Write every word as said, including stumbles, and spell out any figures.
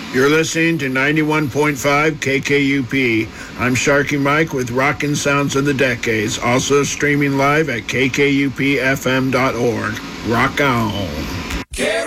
You're listening to ninety-one point five K K U P. I'm Sharky Mike with Rockin' Sounds of the Decades, also streaming live at K K U P F M dot org. Rock on. Carry